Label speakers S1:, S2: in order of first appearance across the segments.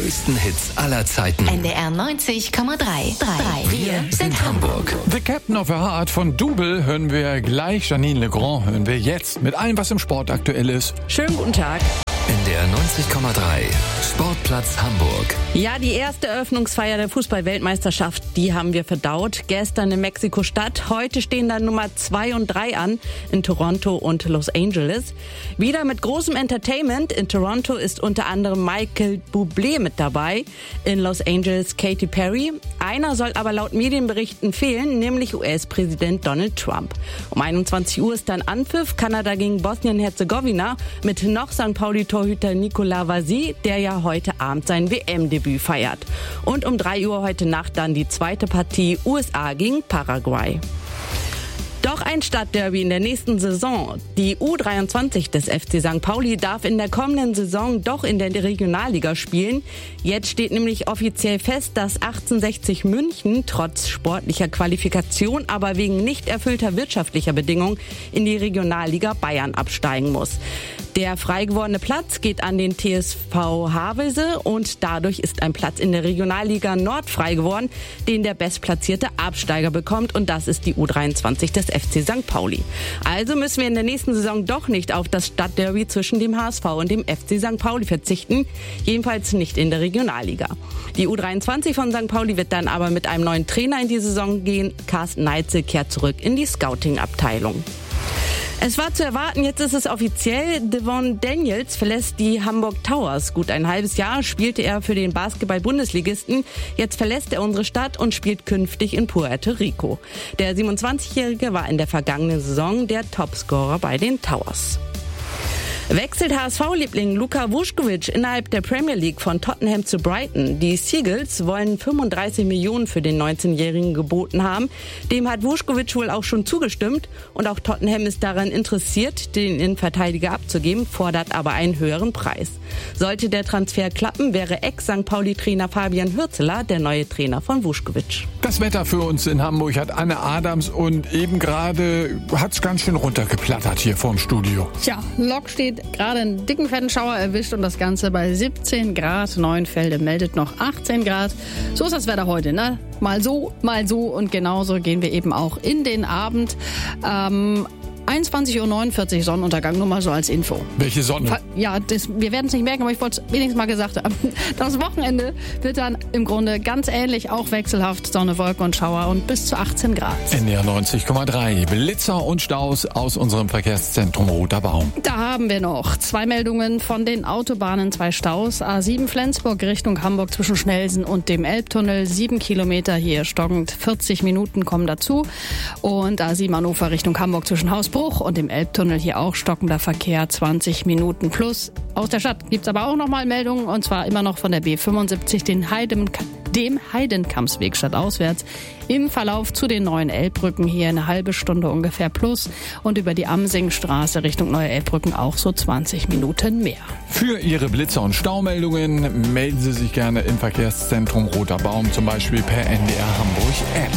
S1: größten Hits aller Zeiten.
S2: NDR 90,3.
S1: Wir sind Hamburg.
S3: The Captain of a Heart von Double hören wir gleich. Janine Legrand hören wir jetzt mit allem, was im Sport aktuell ist.
S4: Schönen guten Tag.
S1: NDR 90,3. Sportplatz Hamburg.
S4: Ja, die erste Eröffnungsfeier der Fußball-Weltmeisterschaft, die haben wir verdaut. Gestern in Mexiko-Stadt. Heute stehen dann Nummer 2 und 3 an in Toronto und Los Angeles. Wieder mit großem Entertainment. In Toronto ist unter anderem Michael Bublé mit dabei. In Los Angeles Katy Perry. Einer soll aber laut Medienberichten fehlen, nämlich US-Präsident Donald Trump. Um 21 Uhr ist dann Anpfiff. Kanada gegen Bosnien-Herzegowina mit noch St. Pauli-Torhüter Nicolas Vazy, der ja heute Abend sein WM-Debüt feiert. Und um 3 Uhr heute Nacht dann die zweite Partie USA gegen Paraguay. Doch ein Stadtderby in der nächsten Saison. Die U23 des FC St. Pauli darf in der kommenden Saison doch in der Regionalliga spielen. Jetzt steht nämlich offiziell fest, dass 1860 München trotz sportlicher Qualifikation, aber wegen nicht erfüllter wirtschaftlicher Bedingungen in die Regionalliga Bayern absteigen muss. Der frei gewordene Platz geht an den TSV Havelse und dadurch ist ein Platz in der Regionalliga Nord frei geworden, den der bestplatzierte Absteiger bekommt, und das ist die U23 des FC St. Pauli. Also müssen wir in der nächsten Saison doch nicht auf das Stadtderby zwischen dem HSV und dem FC St. Pauli verzichten, jedenfalls nicht in der Regionalliga. Die U23 von St. Pauli wird dann aber mit einem neuen Trainer in die Saison gehen. Carsten Neitzel kehrt zurück in die Scouting-Abteilung. Es war zu erwarten, jetzt ist es offiziell. Devon Daniels verlässt die Hamburg Towers. Gut ein halbes Jahr spielte er für den Basketball-Bundesligisten. Jetzt verlässt er unsere Stadt und spielt künftig in Puerto Rico. Der 27-Jährige war in der vergangenen Saison der Topscorer bei den Towers. Wechselt HSV-Liebling Luka Vuskovic innerhalb der Premier League von Tottenham zu Brighton. Die Seagulls wollen 35 Millionen für den 19-Jährigen geboten haben. Dem hat Vuskovic wohl auch schon zugestimmt. Und auch Tottenham ist daran interessiert, den Innenverteidiger abzugeben, fordert aber einen höheren Preis. Sollte der Transfer klappen, wäre Ex-St. Pauli-Trainer Fabian Hürzeler der neue Trainer von Vuskovic.
S3: Das Wetter für uns in Hamburg hat Anne Adams und eben gerade hat es ganz schön runtergeplattert hier vorm Studio.
S5: Tja, Lok steht gerade einen dicken fetten Schauer erwischt und das Ganze bei 17 Grad. Neuenfelde meldet noch 18 Grad. So ist das Wetter heute, ne? Mal so und genauso gehen wir eben auch in den Abend. 21:49 Uhr Sonnenuntergang, nur mal so als Info.
S3: Welche Sonne?
S5: Ja, wir werden es nicht merken, aber ich wollte es wenigstens mal gesagt haben. Das Wochenende wird dann im Grunde ganz ähnlich, auch wechselhaft, Sonne, Wolken und Schauer und bis zu 18 Grad.
S3: NDR 90,3. Blitzer und Staus aus unserem Verkehrszentrum Roter Baum.
S5: Da haben wir noch 2 Meldungen von den Autobahnen, 2 Staus. A7 Flensburg Richtung Hamburg zwischen Schnelsen und dem Elbtunnel, 7 Kilometer hier stockend, 40 Minuten kommen dazu. Und A7 Hannover Richtung Hamburg zwischen Hausbruch und im Elbtunnel hier auch stockender Verkehr, 20 Minuten plus. Aus der Stadt gibt's aber auch nochmal Meldungen, und zwar immer noch von der B75, dem Heidenkampsweg stadtauswärts. Im Verlauf zu den neuen Elbbrücken hier eine halbe Stunde ungefähr plus und über die Amsingstraße Richtung Neue Elbbrücken auch so 20 Minuten mehr.
S3: Für Ihre Blitzer- und Staumeldungen melden Sie sich gerne im Verkehrszentrum Roter Baum, zum Beispiel per NDR Hamburg App.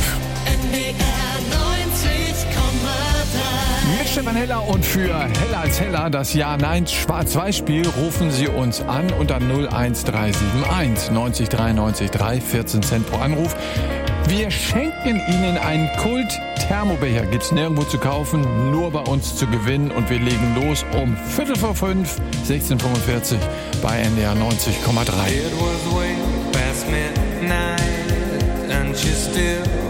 S3: Mit Stefan Heller und für Heller als Heller das Ja-Nein-Schwarz-Weiß-Spiel rufen Sie uns an unter 01371 90 93 3, 14 Cent pro Anruf. Wir schenken Ihnen einen Kult-Thermobecher. Gibt's nirgendwo zu kaufen, nur bei uns zu gewinnen. Und wir legen los um 16:45, 16:45 bei NDR 90,3.
S6: It was way past midnight and she still